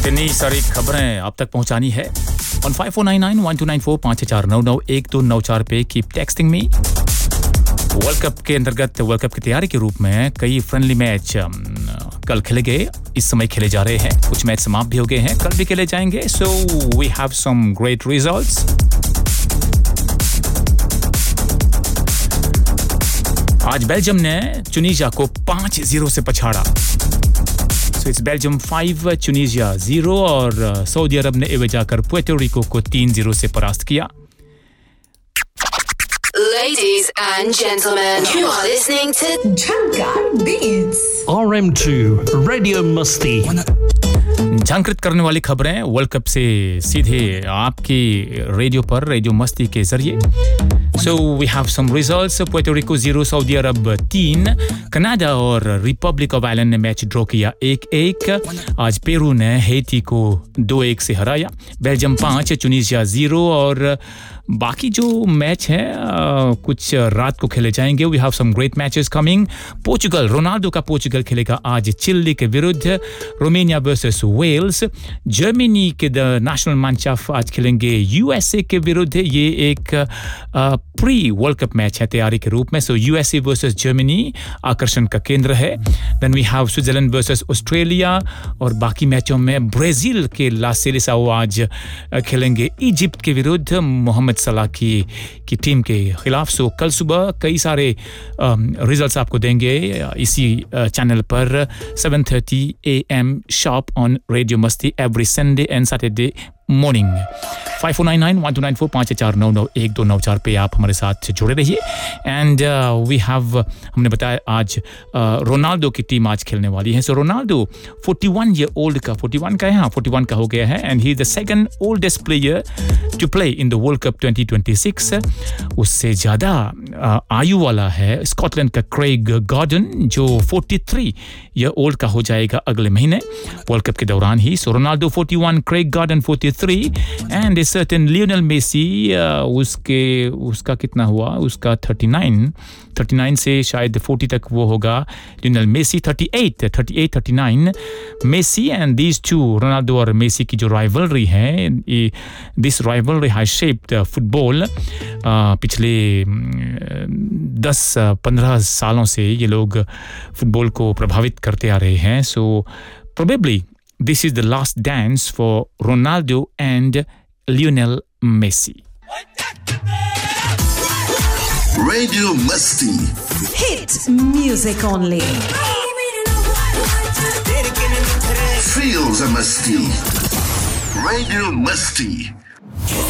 इतनी सारी खबरें आप तक पहुंचानी है on 5499 1294 54991 पे keep texting me. World cup के अंतर्गत वर्ल्ड कप की तैयारी के रूप में कई फ्रेंडली मैच कल खेले गए, इस समय खेले जा रहे हैं, कुछ मैच समाप्त भी हो गए हैं, कल भी खेले जाएंगे। So we have some great results. आज बेल्जियम ने ट्यूनीशिया को 5-0 से पछाड़ा। So it's Belgium 5, Tunisia 0 और सऊदी अरब ने एवे जाकर पुएर्टो रिको को 3-0 से परास्त किया। Ladies and gentlemen, you are listening to Jhankar Beats. RM2 Radio Musti. झांकृत करने वाली खबरें वर्ल्ड कप से सीधे आपकी रेडियो पर, रेडियो मस्ती के जरिए। So we have some results. Puerto RIICO 0, Saudi Arab 3, Canada और रिपब्लिक ऑफ आयरलैंड ने मैच ड्रॉ किया 1-1। आज पेरू ने हैती को 2-1 से हराया। बेल्जियम 5, ट्यूनीशिया 0 और बाकी जो मैच हैं कुछ रात को खेले जाएंगे। We have some great matches coming. Portugal, Ronaldo का पोर्चुगल खेलेगा आज चिली के विरुद्ध। Romania versus Wales. जर्मनी के द नेशनल मैच आज खेलेंगे यूएसए के विरुद्ध। ये एक प्री वर्ल्ड कप मैच है तैयारी के रूप में। सो यूएसए वर्सेस जर्मनी आकर्षण का केंद्र है। Then we have Switzerland versus Australia और बाकी मैचों में ब्राजील के ला सेलेसाओ आज खेलेंगे इजिप्ट के विरुद्ध मोहम्मद सलाह की टीम के खिलाफ। सो कल सुबह कई सारे रिजल्ट्स आपको देंगे इसी चैनल पर 7:30 AM शार्प ऑन रेडियो मस्ती every Sunday and Saturday morning. 5499 1294 54991 पे आप हमारे साथ जुड़े रहिए। एंड वी हैव, हमने बताया आज रोनाल्डो की टीम आज खेलने वाली है। सो रोनाल्डो 41 ईयर ओल्ड का 41 का है, हाँ 41 का हो गया है। And he is the second oldest player to play in the world cup 2026। उससे ज़्यादा आयु वाला है स्कॉटलैंड का क्रेग गॉर्डन जो 43 ईयर ओल्ड का हो जाएगा अगले महीने वर्ल्ड कप के दौरान ही। सो Ronaldo 41, Craig Gordon 43 and a certain Lionel Messi उसका कितना हुआ, उसका 39 से शायद 40 तक वो होगा। Lionel Messi 38-39 Messi. And these two, Ronaldo और मेसी की जो राइवलरी है, this rivalry has shaped football. पिछले 10-15 सालों से ये लोग फुटबॉल को प्रभावित करते आ रहे हैं। So probably this is the last dance for Ronaldo and Lionel Messi. Radio Musti. Hit music only. Feels a Musti. Radio Musti.